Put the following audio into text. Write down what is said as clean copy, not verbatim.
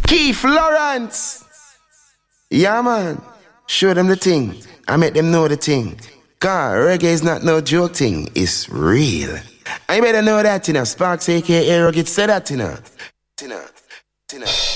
Keith Lawrence. Yeah, man. Show them the thing. I make them know the thing. Cause reggae is not no joke thing. It's real. I better know that, you know. Sparks aka Rugged said that, you know.